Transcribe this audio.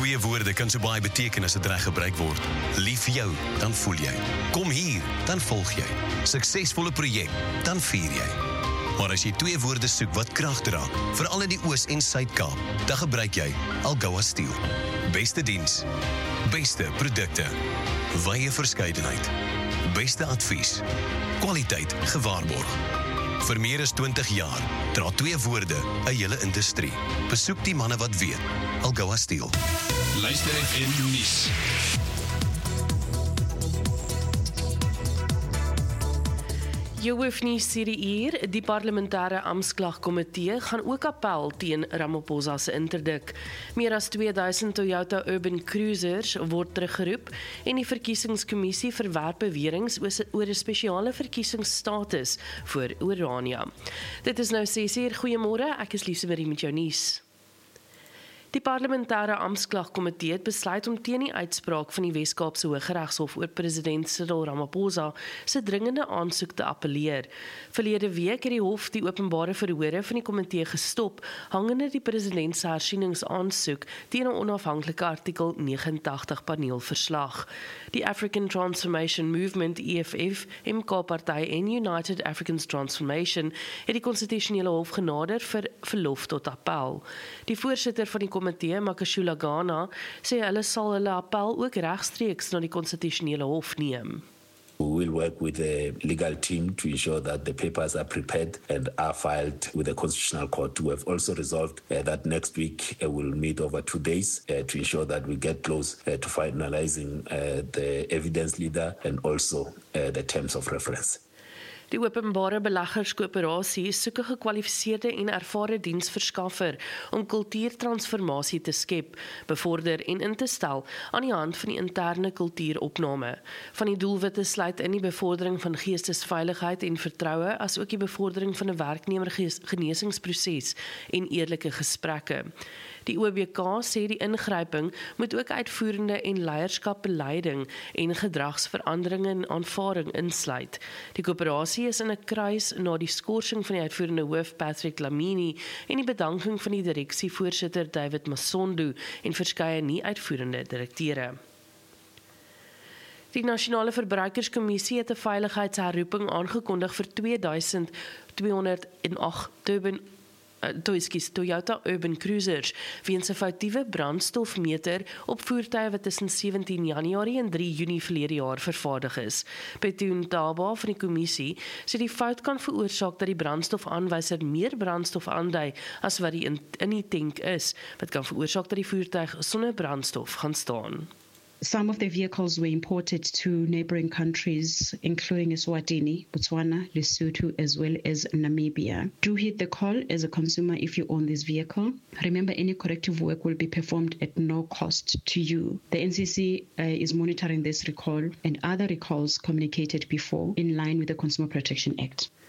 Twee woorde kan so baie beteken as dit reg gebruik word. Lief vir jou, dan voel jy. Kom hier, dan volg jy. Suksesvolle projek, dan vier jy. Maar as jy twee woorde soek wat krag dra, veral in die Oos- en Suid-Kaap, dan gebruik jy Algoa Steel. Beste diens, beste produkte, wye verskeidenheid, beste advies, kwaliteit gewaarborg. Vir meer as 20 jaar dra twee woorde 'n hele industrie. Besoek die manne wat weet. Algoa Steel. Luister FM nuus. Jy hoef nie hier, die parlementêre amptklagkomitee gaan ook appel teen Ramaphosa se interdik. Meer as 2000 Toyota Urban Cruisers word teruggeroep en die verkiesingskommissie verwerp beweringe oor 'n spesiale verkiesingsstatus vir Orania. Dit is nou 6:00. Goeiemôre, ek is Lise Marie met jou nuus. Die parlementêre amptklagkomitee het besluit om teen die uitspraak van die Wes-Kaapse Hooggeregshof oor president Cyril Ramaphosa se dringende aansoek te appeleer. Verlede week het die hof die openbare verhore van die komitee gestop, hangende die president se hersieningsaansoek teen 'n onafhanklike artikel 89 paneelverslag. Die African Transformation Movement EFF, MK-party en United Africans Transformation het die konstitusionele hof genader vir verlof tot appel. Die voorsitter van die komitee, Makashula Ghana, sê hulle sal hulle appel ook regstreeks na die konstitusionele hof neem. We will work with the legal team to ensure that the papers are prepared and are filed with the Constitutional Court. We have also resolved that next week we'll meet over 2 days to ensure that we get close to finalizing the evidence leader and also the terms of reference. Die openbare beleggerskoöperasie soek 'n gekwalifiseerde en ervare diensverskaffer om kultuurtransformasie te skep, bevorder en in te stel aan die hand van die interne kultuuropname. Van die doelwitte sluit in die bevordering van geestesveiligheid en vertroue, as ook die bevordering van 'n werknemergenesingsproses en eerlike gesprekke. Die OBK sê die ingryping moet ook uitvoerende en leierskapbeleiding en gedragsveranderinge en aanvaring insluit. Die koöperasie is in 'n kruis na die skorsing van die uitvoerende hoof Patrick Lamini en die bedanking van die direksievoorsitter David Masondo en verskeie nie-uitvoerende direkteure. Die Nasionale Verbruikerskommissie het 'n veiligheidsherroeping aangekondig vir 2208 Toyota Urban Cruisers weens 'n foutiewe brandstofmeter op voertuie wat tussen 17 Januarie en 3 Junie verlede jaar vervaardig is. Betoon Taba van die kommissie sê die fout kan veroorsaak dat die brandstofaanwyser meer brandstof aandui as wat die in die tank is, wat kan veroorsaak dat die voertuig sonder brandstof gaan staan. Some of the vehicles were imported to neighboring countries, including Eswatini, Botswana, Lesotho, as well as Namibia. Do heed the call as a consumer if you own this vehicle. Remember, any corrective work will be performed at no cost to you. The NCC is monitoring this recall and other recalls communicated before in line with the Consumer Protection Act.